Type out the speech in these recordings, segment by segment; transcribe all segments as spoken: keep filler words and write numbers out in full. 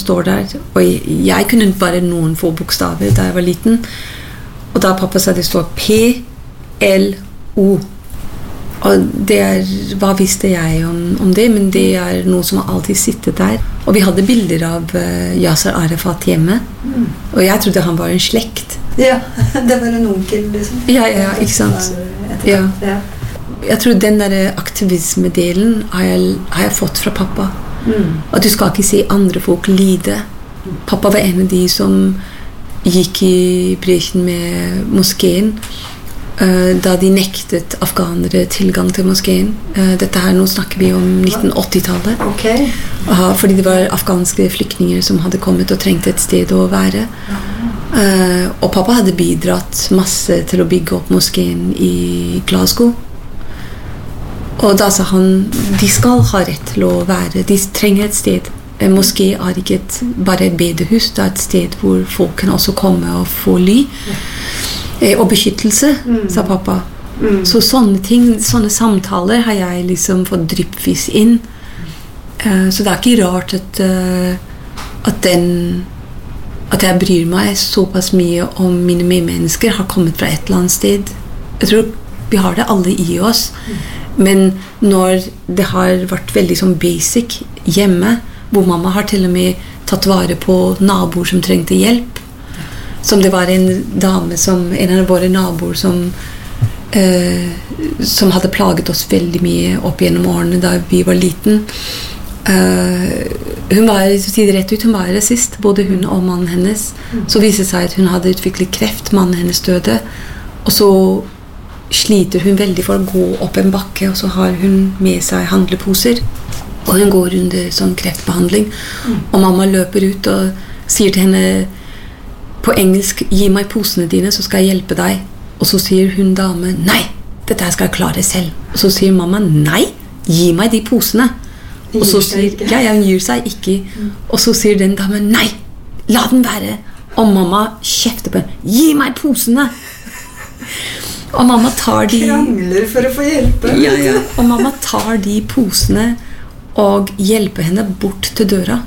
står der, og jeg, jeg kunne bare noen få bokstaver da jeg var liten, og da pappa sa det står P L O, og det er, hva visste jeg om, om det, men det er noe som har alltid sittet der. Og vi hadde bilder av uh, Yasser Arafat hjemme, mm. og jeg trodde han var en slekt. Ja, det var en onkel liksom. Ja, ja, ikke sant? Ja. Ja. Jeg tror den der aktivisme-delen har jeg, har jeg fått fra pappa. Mm. At du skal ikke se andre folk lide. Pappa var en av de som gikk i bresjen med moskeen uh, da de nektet afghanere tilgang til moskeen. Uh, dette her, nå snakker vi om nitten åtti-tallet. Okay. Uh, fordi det var afghanske flyktninger som hadde kommet og trengte et sted å være. Uh, og pappa hadde bidratt masse til å bygge opp moskeen i Glasgow. Og da sa han, de skal ha rett til å være, de trenger et sted. En moské er ikke et, bare et bedehus, det er et sted hvor folk kan også komme og få ly. Eh, og beskyttelse, mm. sa pappa. Mm. Så sånne ting, sånne samtaler har jeg liksom fått dryppvis inn. Uh, så det er ikke rart at, uh, at den, at jeg bryr meg såpass mye om mine medmennesker har kommet fra et eller annet sted. Jeg tror vi har det alle i oss. Mm. Men når det har vært veldig sånn basic hjemme, hvor mamma har til og med tatt vare på naboer som trengte hjelp, som det var en dame som, en av våre naboer som, eh, som hadde plaget oss veldig mye opp gjennom årene da vi var liten. Eh, hun var, så sier det rett ut, hun var rasist, både hun og mannen hennes. Så viste det seg at hun hadde utviklet kreft, mannen hennes døde, og så sliter hun veldig for å gå opp en bakke, og så har hun med seg handleposer, og hun går under sånn kreftbehandling, mm. og mamma løper ut og sier til henne på engelsk, gi meg posene dine, så skal jeg hjelpe deg. Og så sier hun dame, nei, dette skal jeg klare selv. Og så sier mamma, nei, gi meg de posene. Og så sier, ja, ja, hun gir seg ikke. Mm. Og så sier den dame, nei, la den være. Og mamma kjefter på henne, gi meg posene. Og mamma tar de krangler for å få hjelpe. Ja, ja. Og mamma tar de posene og hjelper henne bort til døra.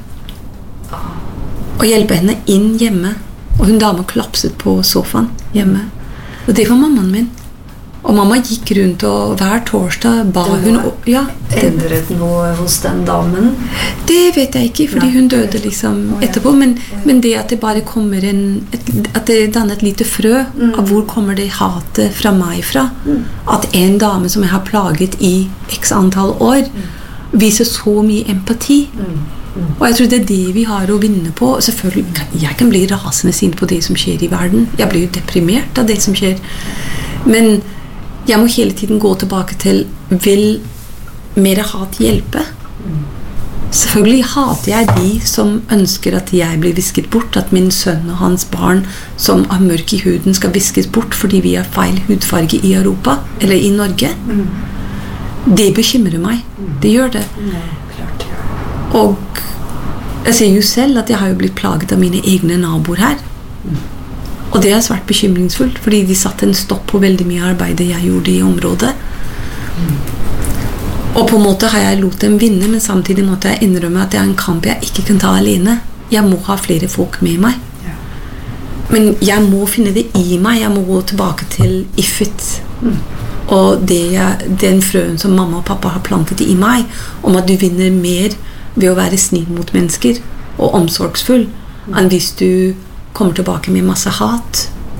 Og hjelper henne inn hjemme. Og hun dame klapset på sofaen hjemme. Og det var mammaen min. Og mamma gikk rundt, og hver torsdag ba hun ja, endret noe hos den damen? Det vet jeg ikke, fordi hun døde liksom etterpå. Men, men det at det bare kommer en et, at det danner et lite frø mm. av hvor kommer det hatet fra meg fra. Mm. At en dame som jeg har plaget i x antall år mm. viser så mye empati. Mm. Mm. Og jeg tror det er det vi har å vinne på. Selvfølgelig, jeg kan bli rasende sint på det som skjer i verden. Jeg blir jo deprimert av det som skjer. Men jeg må hele tiden gå tilbake til, vil mer hat hjelpe? Mm. Selvfølgelig hater jeg de som ønsker at jeg blir visket bort, at min sønn og hans barn som er mørk i huden skal viskes bort fordi vi har feil hudfarge i Europa, eller i Norge. Mm. Det bekymrer meg. Mm. Det gjør det. Mm. Klart, ja. Og jeg ser jo selv at jeg har jo blitt plaget av mine egne naboer her. Mm. Og det er svært bekymringsfullt, fordi de satte en stopp på veldig mye arbeid jeg gjorde i området. Mm. Og på en måte har jeg lot dem vinne, men samtidig måtte jeg innrømme at det er en kamp jeg ikke kan ta alene. Jeg må ha flere folk med meg. Ja. Men jeg må finne det i meg. Jeg må gå tilbake til Ifit. Mm. Og det jeg, den frøen som mamma og pappa har plantet i meg, om at du vinner mer ved å være snill mot mennesker og omsorgsfull, mm. enn hvis du kommer tilbake med masse hat.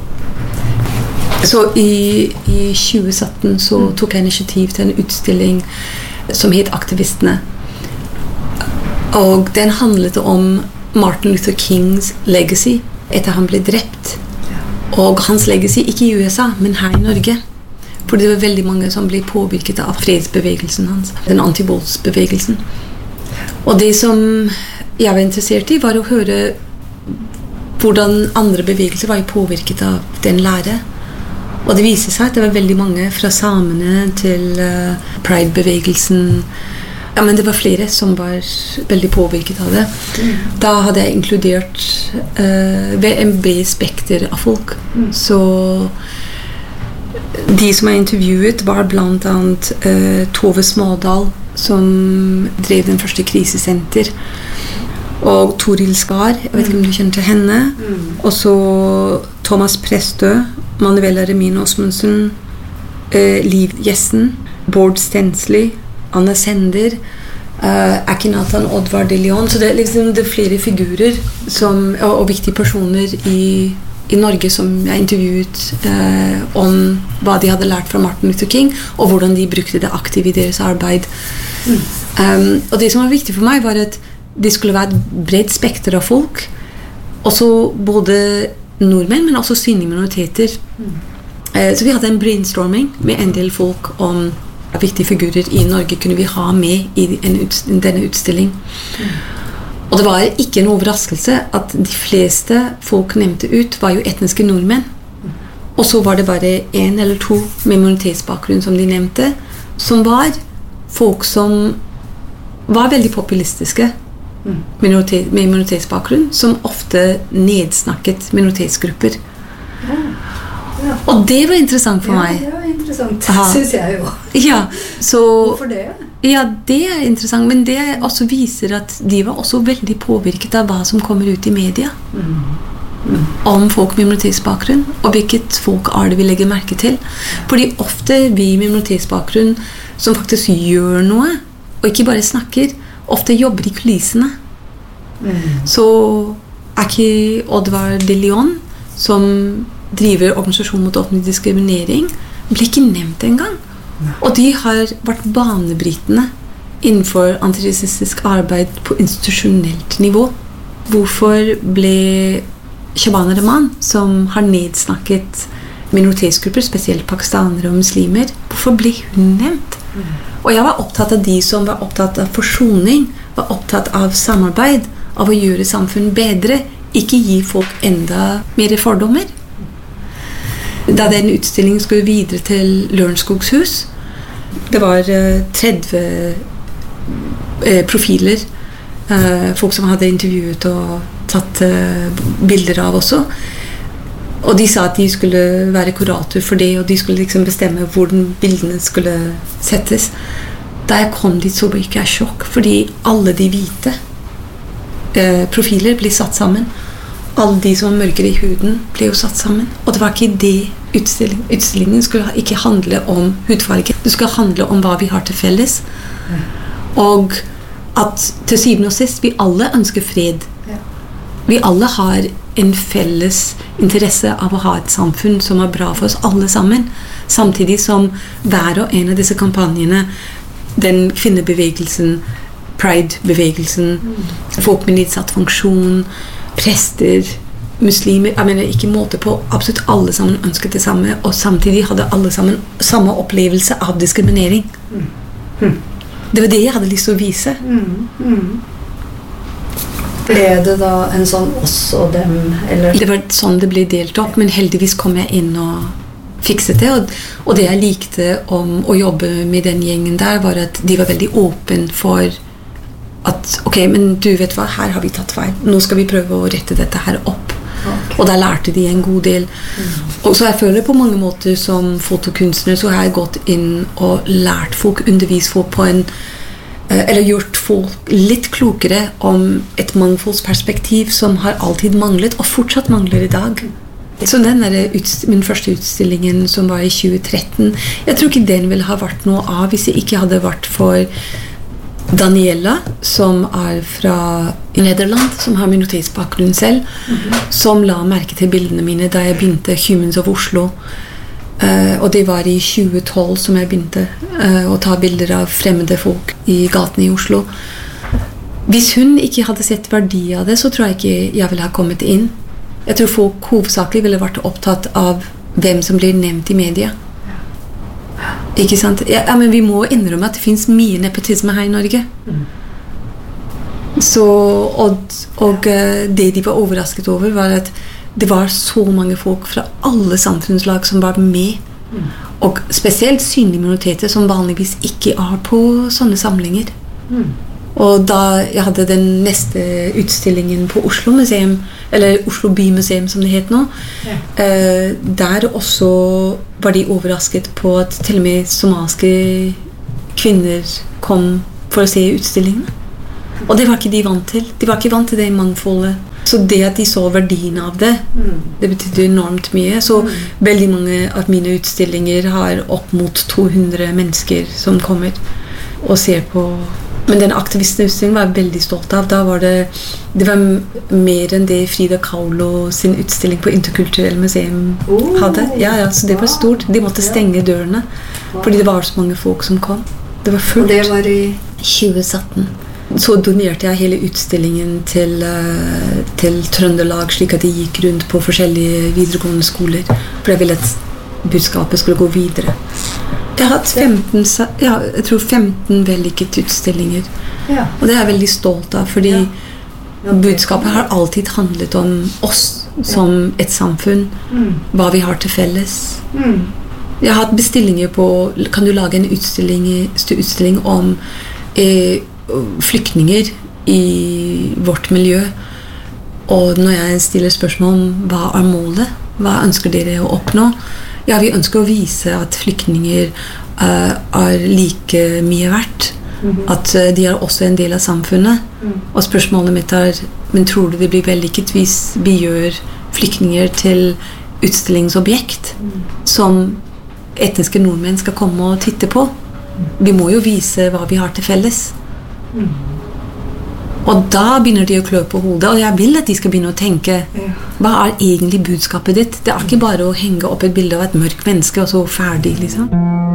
Så i, i tjue sytten så mm. tok jeg initiativ til en utstilling som het Aktivistene. Og den handlet om Martin Luther Kings legacy etter han ble drept. Ja. Og hans legacy ikke i U S A, men her i Norge. Fordi det var veldig mange som ble påvirket av fredsbevegelsen hans, den antivoldsbevegelsen. Og det som jeg var interessert i var å høre hvordan andre bevegelser var påvirket av den lære. Og det viser seg at det var veldig mange fra samene til uh, Pride-bevegelsen. Ja, men det var flere som var veldig påvirket av det. Mm. Da hadde jeg inkludert uh, en bred spekter av folk. Mm. Så de som jeg intervjuet var blant annet uh, Tove Smådal, som drev den første krisesenter. og Toril Skar, jeg vet ikke om du kjenner til henne, Mm. og så Thomas Prestø, Manuela Remin Osmundsen, eh, Liv Jessen, Bård Stensley, Anna Sender, eh, Akinatan Oddvar de Leon, så det er liksom det er flere figurer som, og, og viktige personer i, i Norge som jeg intervjuet eh, om hva de hadde lært fra Martin Luther King, og hvordan de brukte det aktivt i deres arbeid. Mm. Um, og det som var viktig for meg var at det skulle være et bredt spekter av folk, også både nordmenn, men også synlige minoriteter. Mm. Eh, så vi hadde en brainstorming med en del folk om viktige figurer i Norge kunne vi ha med i en uts- denne utstilling. Mm. Og det var ikke en overraskelse at de fleste folk nevnte ut var jo etniske nordmenn. Og så var det bare en eller to med minoritetsbakgrunn som de nevnte, som var folk som var veldig populistiske Mm. minoritet, med minoritetsbakgrunn, som ofte nedsnakket minoritetsgrupper. Ja. Ja. Og det var interessant for Ja, meg. det var interessant, Aha. synes jeg jo. Ja, så, Hvorfor det? ja, det er interessant, men det også viser at de var også veldig påvirket av hva som kommer ut i media Mm. om folk med minoritetsbakgrunn, og hvilket folk er det vi legger merke til. Fordi ofte vi med minoritetsbakgrunn som faktisk gjør noe, og ikke bare snakker, ofte jobber i kulissene. Mm. Så Aki Oddvar de Leon, som driver organisasjon mot offentlig diskriminering, ble ikke nevnt engang. Og de har vært banebrytende innenfor antirasistisk arbeid på institusjonelt nivå. Hvorfor ble Shabana Rahman, som har nedsnakket minoritetsgrupper, spesielt pakistanere og muslimer, hvorfor ble hun nevnt? Og jeg var opptatt av de som var opptatt av forsoning, var opptatt av samarbeid, av å gjøre samfunn bedre, ikke gi folk enda mer fordommer. Da den utstillingen skulle videre til Lørenskogs hus, det var uh, tretti uh, profiler, uh, folk som hadde intervjuet og tatt uh, bilder av også. Og de sa at de skulle være kurator for det, og de skulle liksom bestemme hvordan bildene skulle settes. Da jeg kom dit, så gikk jeg sjokk, fordi alle de hvite eh, profiler ble satt sammen. Alle de som var mørkere i huden ble jo satt sammen. Og det var ikke det utstillingen. Utstillingen skulle ikke handle om hudfarge. Det skulle handle om hva vi har til felles. Og at til syvende og sist, vi alle ønsker fred. Vi alle har en felles interesse av å ha et samfunn som er bra for oss alle sammen. Samtidig som hver og en av disse kampanjene, den kvinnebevegelsen, Pride-bevegelsen, folk med nedsatt funksjon, prester, muslimer, jeg mener ikke måte på, absolutt alle sammen ønsket det samme, og samtidig hadde alle sammen samme opplevelse av diskriminering. Det var det jeg hadde lyst til å vise. Mm. Mm. Ble det da en sånn oss og dem, eller? Det var sånn det ble delt opp, men heldigvis kom jeg inn og fikset det, og, og det jeg likte om å jobbe med den gjengen der, var at de var veldig åpen for at, ok, men du vet hva, her har vi tatt feil, nå skal vi prøve å rette dette her opp. Okay. Og da lærte de en god del. Mm. Og så jeg føler på mange måter som fotokunstner, så har jeg gått inn og lært folk, undervist folk på en eller gjort folk litt klokere om et mangfoldsperspektiv som har alltid manglet, og fortsatt mangler i dag. Så den der utst- min første utstillingen som var i tjue tretten, jeg tror ikke den ville ha vært noe av hvis det ikke hadde vært for Daniela, som er fra Nederland, som har minoritetsbakgrunn selv, mm-hmm. som la merke til bildene mine da jeg begynte Humans of Oslo. Uh, og det var i tjue tolv som jeg begynte uh, å ta bilder av fremmede folk i gatene i Oslo. Hvis hun ikke hadde sett verdi av det, så tror jeg ikke jeg ville ha kommet inn. Jeg tror folk hovedsakelig ville vært opptatt av hvem som blir nevnt i media. Ikke sant? Ja, ja, men vi må innrømme at det finnes mye nepotisme her i Norge. Mm. Så, og og uh, det de var overrasket over, var at det var så mange folk fra alle samfunnslag som var med. Mm. Og spesielt synlige minoriteter som vanligvis ikke er på sånne samlinger. Mm. Og da jeg hadde den neste utstillingen på Oslo Museum, eller Oslo Bymuseum som det het nå, ja. eh, der også var de overrasket på at til og med somalske kvinner kom for å se utstillingene. Og det var ikke de vant til. De var ikke vant til det mangfoldet. Så det at de så verdien av det, det betydde enormt mye. Så veldig mange av mine utstillinger har opp mot to hundre mennesker som kommer og ser på. Men den aktivistutstillingen var jeg veldig stolt av. Da var det, det var mer enn det Frida Kahlo sin utstilling på Interkulturell museum hadde. Ja, ja, så det var stort. De måtte stenge dørene, fordi det var så mange folk som kom. Det var fullt. Og det var i tjue sytten. Så donerte jeg hele utstillingen til, uh, til Trøndelag, slik at de gikk rundt på forskjellige videregående skoler. For jeg ville at budskapet skulle gå videre. Jeg har hatt femten, ja, jeg tror femten vellykket utstillinger. Ja. Og det er jeg veldig stolt av, fordi Ja. Ja, budskapet har alltid handlet om oss som et samfunn, Mm. hva vi har til felles. Mm. Jeg har hatt bestillinger på, kan du lage en utstilling, utstilling om eh, flyktninger i vårt miljø? Og når jeg stiller spørsmål om hva er målet, hva ønsker dere å oppnå? Ja, vi ønsker å vise at flyktninger uh, er like mye verdt. Mhm. At uh, de er også en del av samfunnet. Mm. Og spørsmålet mitt er, men tror du det blir vellykket hvis vi gjør flyktninger til utstillingsobjekt som etniske nordmenn skal komme og titte på? Vi må jo vise hva vi har til felles. Mm. Og da begynner de å klø på hodet, og jeg vil at de skal begynne å tenke, Ja. hva er egentlig budskapet ditt? Det er ikke bare å henge opp et bilde av et mørkt menneske og så ferdig, liksom.